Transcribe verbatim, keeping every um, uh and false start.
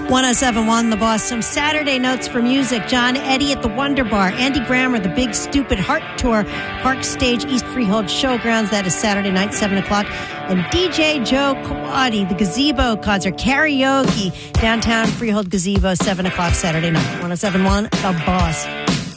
one oh seven point one The Boss. Some Saturday notes for music. John Eddy at the Wonder Bar. Andy Grammer, the Big Stupid Heart Tour. Park Stage, East Freehold Showgrounds. That is Saturday night, seven o'clock. And D J Joe Kawadi, the Gazebo Concert. Karaoke, downtown Freehold Gazebo, seven o'clock Saturday night. one oh seven point one The Boss.